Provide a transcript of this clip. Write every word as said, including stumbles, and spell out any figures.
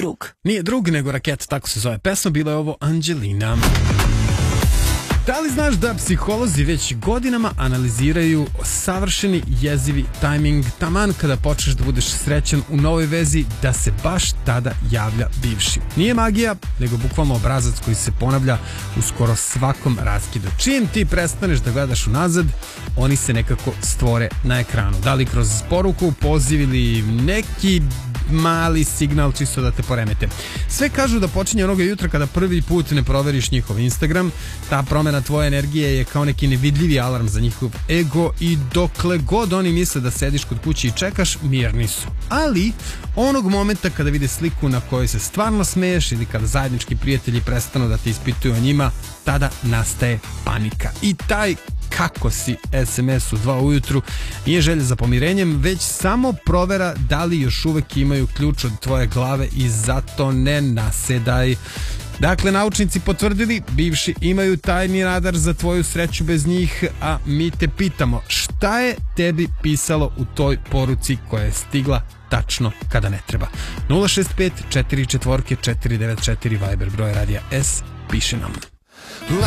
drug. Nije drug, nego Raketa, tako se zove pesma, bila je ovo Anđelina. Da li znaš da psiholozi već godinama analiziraju savršeni jezivi tajming taman kada počneš da budeš srećan u novoj vezi, da se baš tada javlja bivši. Nije magija, nego bukvalno obrazac koji se ponavlja u skoro svakom raskidu. Čim ti prestaneš da gledaš unazad, oni se nekako stvore na ekranu. Da li kroz poruku, poziv ili neki mali signal čisto da te poremete. Sve kažu da počinje onoga jutra kada prvi put ne proveriš njihov Instagram. Ta promjena tvoje energije je kao neki nevidljivi alarm za njihov ego i dokle god oni misle da sediš kod kuće i čekaš, mirni su. Ali onog momenta kada vide sliku na kojoj se stvarno smeješ ili kada zajednički prijatelji prestanu da te ispituju o njima, tada nastaje panika. I taj kako si es em es u dva ujutru nije želja za pomirenjem, već samo provera da li još uvek imaju ključ od tvoje glave i zato ne nasedaj. Dakle, naučnici potvrdili, bivši imaju tajni radar za tvoju sreću bez njih, a mi te pitamo, šta je tebi pisalo u toj poruci koja je stigla tačno kada ne treba? nula šest pet četiri četiri četiri devet četiri Viber broj Radija S, piše nam.